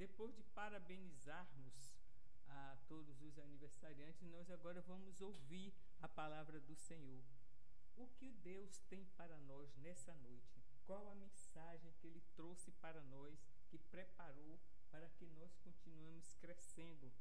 Depois de parabenizarmos a todos os aniversariantes, nós agora vamos ouvir a palavra do Senhor. O que Deus tem para nós nessa noite? Qual a mensagem que Ele trouxe para nós, que preparou para que nós continuemos crescendo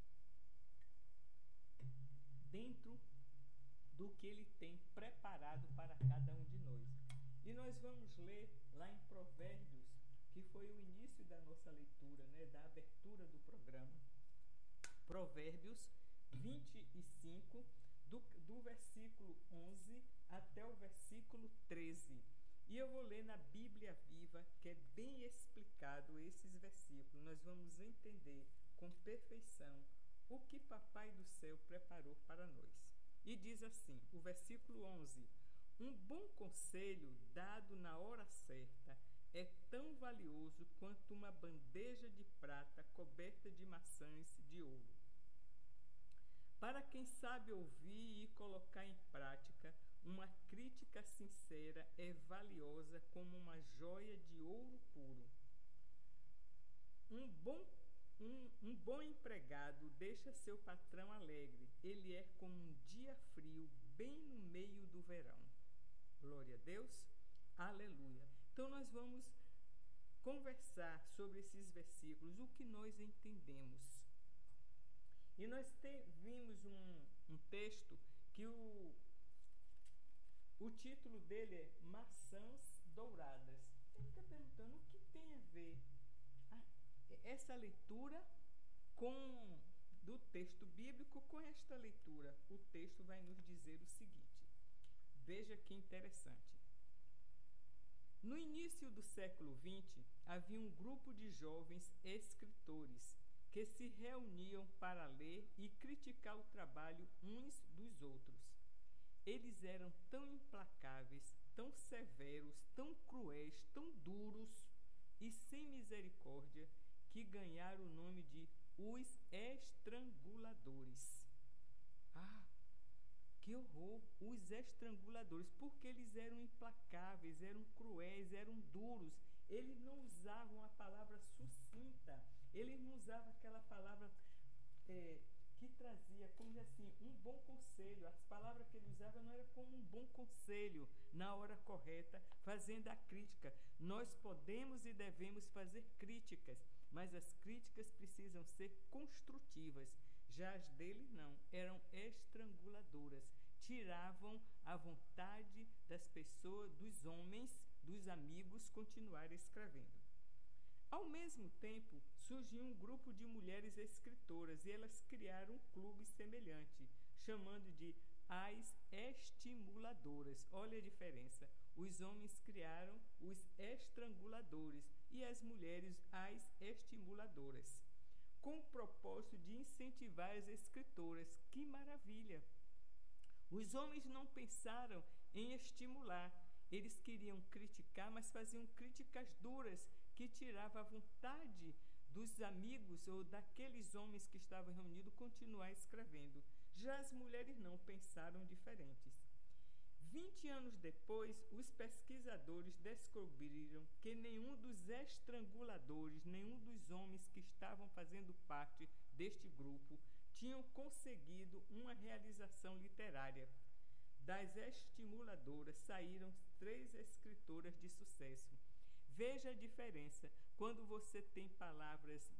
dentro do que Ele tem preparado para cada um de nós? E nós vamos ler lá em Provérbios, que foi o início da nossa leitura, da abertura do programa. Provérbios 25, do versículo 11 até o versículo 13. E eu vou ler na Bíblia Viva, que é bem explicado esses versículos. Nós vamos entender com perfeição o que Papai do Céu preparou para nós. E diz assim, o versículo 11: um bom conselho dado na hora certa é tão valioso quanto uma bandeja de prata coberta de maçãs de ouro. Para quem sabe ouvir e colocar em prática, uma crítica sincera é valiosa como uma joia de ouro puro. Um bom empregado deixa seu patrão alegre. Ele é como um dia frio, bem no meio do verão. Glória a Deus. Aleluia. Então nós vamos conversar sobre esses versículos, o que nós entendemos. E nós vimos um texto que o título dele é Maçãs Douradas. Você fica perguntando o que tem a ver essa leitura do texto bíblico com esta leitura. O texto vai nos dizer o seguinte. Veja que interessante. No início do século XX, havia um grupo de jovens escritores que se reuniam para ler e criticar o trabalho uns dos outros. Eles eram tão implacáveis, tão severos, tão cruéis, tão duros e sem misericórdia que ganharam o nome de os estranguladores. Que horror! Os estranguladores, porque eles eram implacáveis, eram cruéis, eram duros. Eles não usavam a palavra sucinta, eles não usavam aquela palavra que trazia, como assim, um bom conselho. As palavras que ele usava não eram como um bom conselho, na hora correta, fazendo a crítica. Nós podemos e devemos fazer críticas, mas as críticas precisam ser construtivas. Já as dele não, eram estranguladoras, tiravam a vontade das pessoas, dos homens, dos amigos, continuarem escrevendo. Ao mesmo tempo, surgiu um grupo de mulheres escritoras e elas criaram um clube semelhante, chamando de as estimuladoras. Olha a diferença. Os homens criaram os estranguladores e as mulheres as estimuladoras, com o propósito de incentivar as escritoras. Que maravilha! Os homens não pensaram em estimular, eles queriam criticar, mas faziam críticas duras que tiravam a vontade dos amigos ou daqueles homens que estavam reunidos continuar escrevendo. Já as mulheres não, pensaram diferentes. 20 anos depois, os pesquisadores descobriram que nenhum dos estranguladores, nenhum dos homens que estavam fazendo parte deste grupo, tinham conseguido uma realização literária. Das estimuladoras saíram 3 escritoras de sucesso. Veja a diferença quando você tem palavras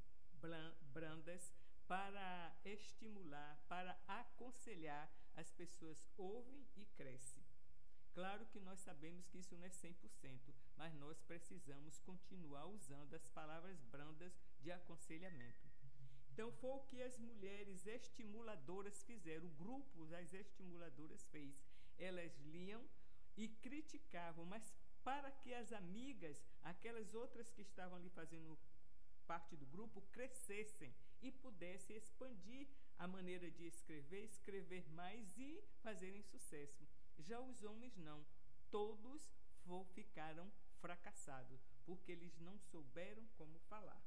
brandas para estimular, para aconselhar, as pessoas ouvem e crescem. Claro que nós sabemos que isso não é 100%, mas nós precisamos continuar usando as palavras brandas de aconselhamento. Então foi o que as mulheres estimuladoras fizeram, o grupo das estimuladoras fez. Elas liam e criticavam, mas para que as amigas, aquelas outras que estavam ali fazendo parte do grupo, crescessem e pudessem expandir a maneira de escrever mais e fazerem sucesso. Já os homens não, todos ficaram fracassados, porque eles não souberam como falar.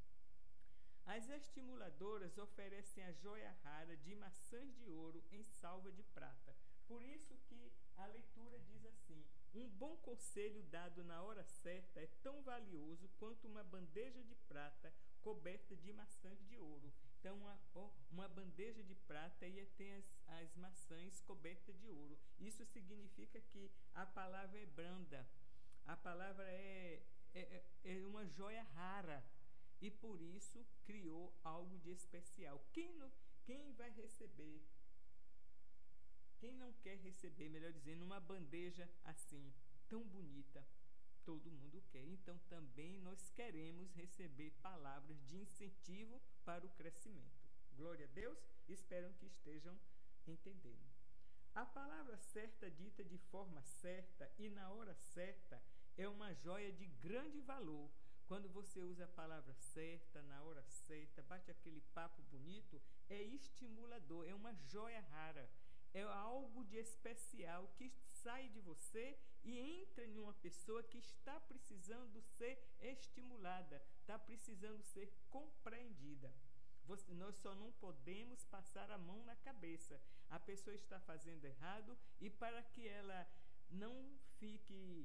As estimuladoras oferecem a joia rara de maçãs de ouro em salva de prata. Por isso que a leitura diz assim: um bom conselho dado na hora certa é tão valioso quanto uma bandeja de prata coberta de maçãs de ouro. Então, uma bandeja de prata ia ter as maçãs cobertas de ouro. Isso significa que a palavra é branda, a palavra é uma joia rara, e por isso criou algo de especial. Quem vai receber, quem não quer receber, melhor dizendo, uma bandeja assim, tão bonita? Todo mundo quer. Então também nós queremos receber palavras de incentivo para o crescimento. Glória a Deus, espero que estejam entendendo. A palavra certa, dita de forma certa e na hora certa, é uma joia de grande valor. Quando você usa a palavra certa, na hora certa, bate aquele papo bonito, é estimulador, é uma joia rara. É algo de especial que sai de você e entra em uma pessoa que está precisando ser estimulada, está precisando ser compreendida. Nós só não podemos passar a mão na cabeça. A pessoa está fazendo errado, e para que ela não fique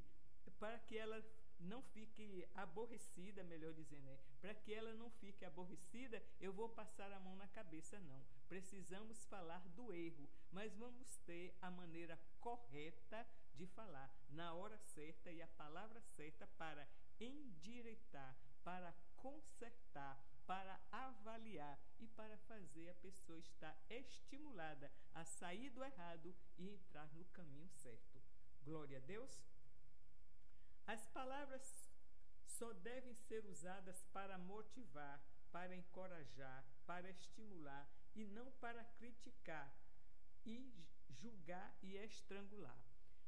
aborrecida, melhor dizendo, para que ela não fique aborrecida, eu vou passar a mão na cabeça, não. Precisamos falar do erro, mas vamos ter a maneira correta de falar, na hora certa e a palavra certa, para endireitar, para consertar, para avaliar e para fazer a pessoa estar estimulada a sair do errado e entrar no caminho certo. Glória a Deus. As palavras só devem ser usadas para motivar, para encorajar, para estimular, e não para criticar e julgar e estrangular.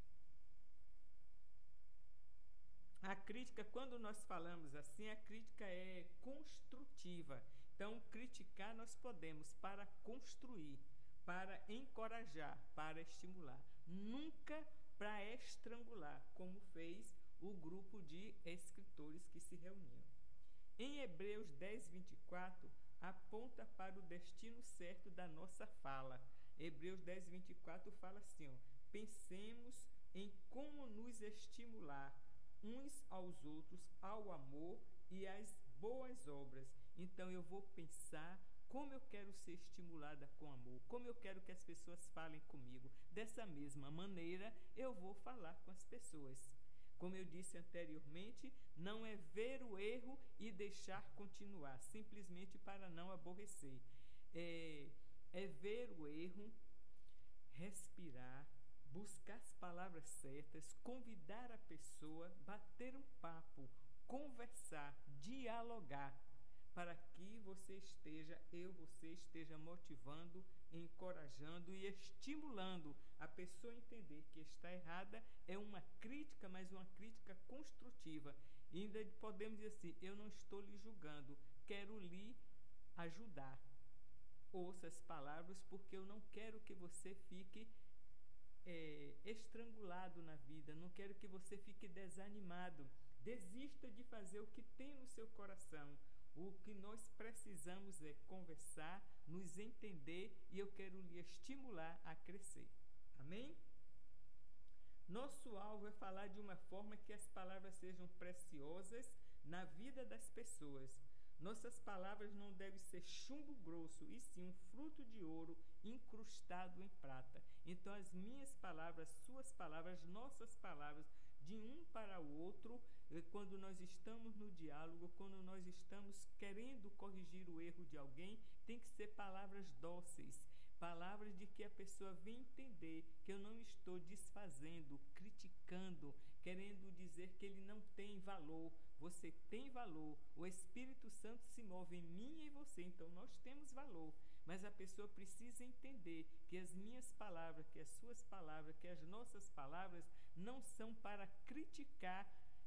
A crítica, quando nós falamos assim, a crítica é construtiva. Então, criticar nós podemos para construir, para encorajar, para estimular. Nunca para estrangular, como fez o grupo de escritores que se reuniam. Em Hebreus 10, 24, aponta para o destino certo da nossa fala. Hebreus 10, 24 fala assim, pensemos em como nos estimular uns aos outros ao amor e às boas obras. Então eu vou pensar como eu quero ser estimulada com amor, como eu quero que as pessoas falem comigo. Dessa mesma maneira eu vou falar com as pessoas. Como eu disse anteriormente, não é ver o erro e deixar continuar, simplesmente para não aborrecer. É ver o erro, respirar, buscar as palavras certas, convidar a pessoa, bater um papo, conversar, dialogar, para que você esteja motivando, encorajando e estimulando a pessoa a entender que está errada. É uma crítica, mas uma crítica construtiva. E ainda podemos dizer assim, eu não estou lhe julgando, quero lhe ajudar. Ouça as palavras, porque eu não quero que você fique estrangulado na vida, não quero que você fique desanimado. Desista de fazer o que tem no seu coração. O que nós precisamos é conversar, nos entender, e eu quero lhe estimular a crescer. Amém? Nosso alvo é falar de uma forma que as palavras sejam preciosas na vida das pessoas. Nossas palavras não devem ser chumbo grosso, e sim um fruto de ouro incrustado em prata. Então as minhas palavras, suas palavras, nossas palavras, de um para o outro, quando nós estamos no diálogo, quando nós estamos querendo corrigir o erro de alguém, tem que ser palavras dóceis, palavras de que a pessoa vem entender que eu não estou desfazendo, criticando, querendo dizer que ele não tem valor. Você tem valor, o Espírito Santo se move em mim e em você, então nós temos valor. Mas a pessoa precisa entender que as minhas palavras, que as suas palavras, que as nossas palavras não são para criticar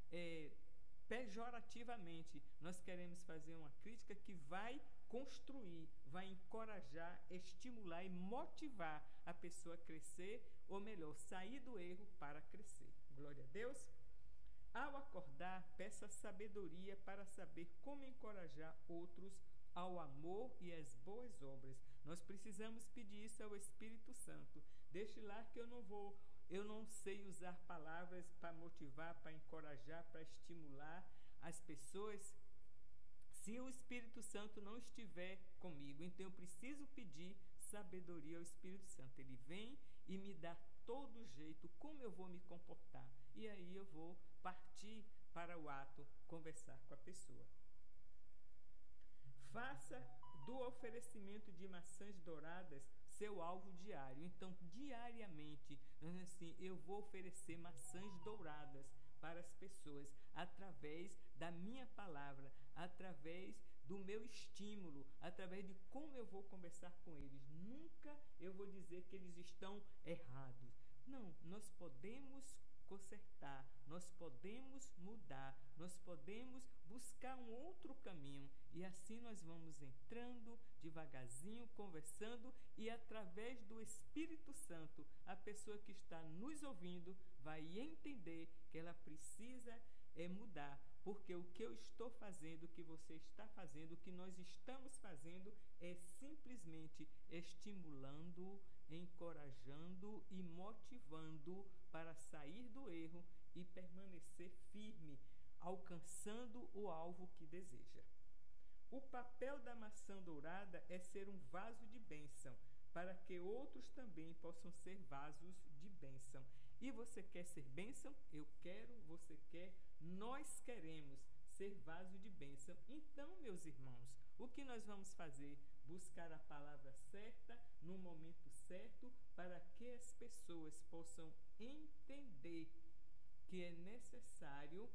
pejorativamente. Nós queremos fazer uma crítica que vai construir, vai encorajar, estimular e motivar a pessoa a crescer, ou melhor, sair do erro para crescer. Glória a Deus. Ao acordar, peça sabedoria para saber como encorajar outros ao amor e às boas obras. Nós precisamos pedir isso ao Espírito Santo. Deixe lá que eu não sei usar palavras para motivar, para encorajar, para estimular as pessoas. Se o Espírito Santo não estiver comigo, então eu preciso pedir sabedoria ao Espírito Santo. Ele vem e me dá todo jeito como eu vou me comportar. E aí eu vou partir para o ato, conversar com a pessoa. Faça do oferecimento de maçãs douradas seu alvo diário. Então, diariamente, assim, eu vou oferecer maçãs douradas para as pessoas, através da minha palavra, através do meu estímulo, através de como eu vou conversar com eles. Nunca eu vou dizer que eles estão errados. Não, nós podemos consertar, nós podemos mudar, nós podemos buscar um outro caminho. E assim nós vamos entrando devagarzinho, conversando, e através do Espírito Santo, a pessoa que está nos ouvindo vai entender que ela precisa mudar, porque o que eu estou fazendo, o que você está fazendo, o que nós estamos fazendo é simplesmente estimulando, encorajando e motivando para sair do erro e permanecer firme, alcançando o alvo que deseja. O papel da maçã dourada é ser um vaso de bênção, para que outros também possam ser vasos de bênção. E você quer ser bênção? Eu quero, você quer, nós queremos ser vaso de bênção. Então, meus irmãos, o que nós vamos fazer? Buscar a palavra certa, no momento certo, para que as pessoas possam entender que é necessário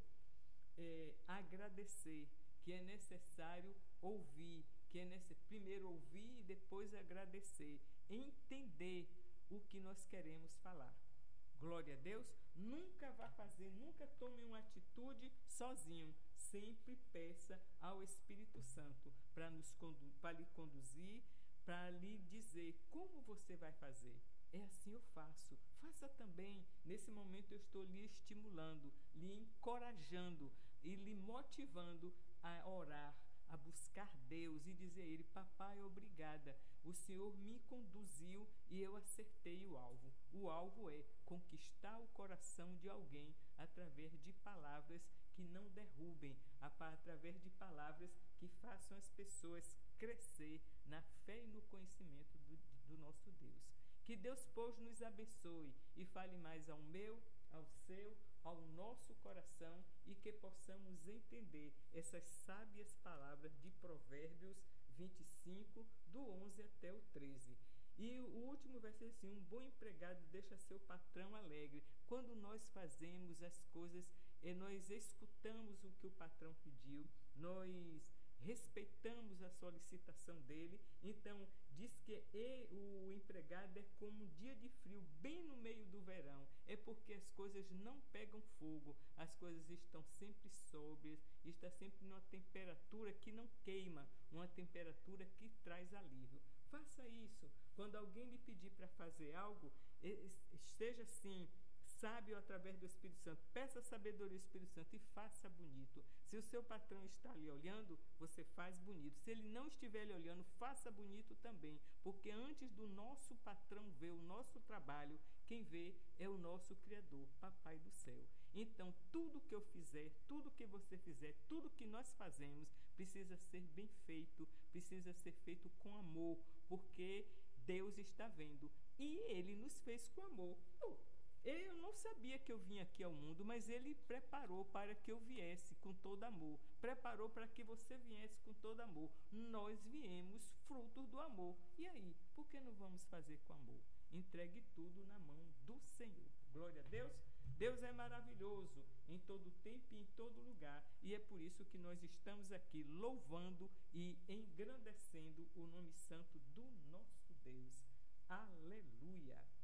agradecer, que é necessário ouvir, que é primeiro ouvir e depois agradecer, entender o que nós queremos falar. Glória a Deus. Nunca vá fazer, nunca tome uma atitude sozinho. Sempre peça ao Espírito Santo para lhe conduzir, para lhe dizer como você vai fazer. É assim eu faço. Faça também. Nesse momento eu estou lhe estimulando, lhe encorajando e lhe motivando a orar, a buscar Deus e dizer a Ele: papai, obrigada, o Senhor me conduziu e eu acertei o alvo. O alvo é conquistar o coração de alguém através de palavras que não derrubem, através de palavras que façam as pessoas crescer na fé e no conhecimento do nosso Deus. Que Deus, pois, nos abençoe e fale mais ao meu, ao seu, ao nosso coração, e que possamos entender essas sábias palavras de Provérbios 25, do 11 até o 13. E o último versículo assim: um bom empregado deixa seu patrão alegre. Quando nós fazemos as coisas, nós escutamos o que o patrão pediu, nós respeitamos a solicitação dele. Então, diz que o empregado é como um dia de frio, bem no meio do verão. É porque as coisas não pegam fogo, as coisas estão sempre sóbrias, está sempre numa temperatura que não queima, uma temperatura que traz alívio. Faça isso. Quando alguém lhe pedir para fazer algo, seja assim, sábio através do Espírito Santo. Peça sabedoria ao Espírito Santo e faça bonito. Se o seu patrão está lhe olhando, você faz bonito. Se ele não estiver lhe olhando, faça bonito também. Porque antes do nosso patrão ver o nosso trabalho, quem vê é o nosso Criador, Papai do céu. Então, tudo que eu fizer, tudo que você fizer, tudo que nós fazemos, precisa ser bem feito, precisa ser feito com amor, porque Deus está vendo. E Ele nos fez com amor. Eu não sabia que eu vinha aqui ao mundo, mas Ele preparou para que eu viesse com todo amor. Preparou para que você viesse com todo amor. Nós viemos frutos do amor. E aí, por que não vamos fazer com amor? Entregue tudo na mão do Senhor. Glória a Deus. Deus é maravilhoso em todo tempo e em todo lugar. E é por isso que nós estamos aqui louvando e engrandecendo o nome santo do nosso Deus. Aleluia.